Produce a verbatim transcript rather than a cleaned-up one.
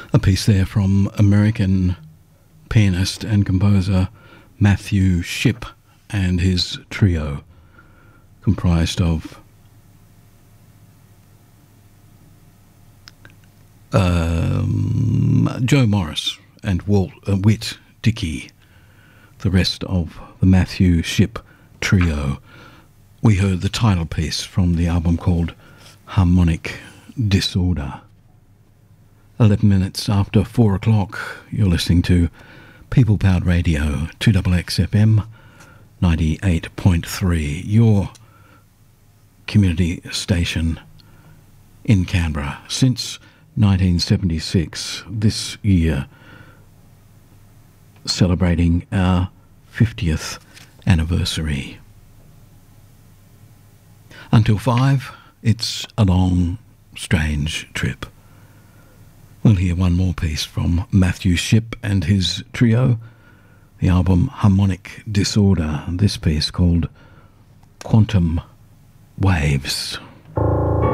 A piece there from American pianist and composer Matthew Shipp and his trio, comprised of um, Joe Morris and Walt uh, Whit Dickey, the rest of the Matthew Shipp trio. We heard the title piece from the album called Harmonic Disorder. eleven minutes after four o'clock, you're listening to People Powered Radio, two X X F M, ninety-eight point three, your community station in Canberra since nineteen seventy-six, this year celebrating our fiftieth anniversary. Until five, it's a long, strange trip. We'll hear one more piece from Matthew Shipp and his trio, the album Harmonic Disorder, this piece called Quantum Waves.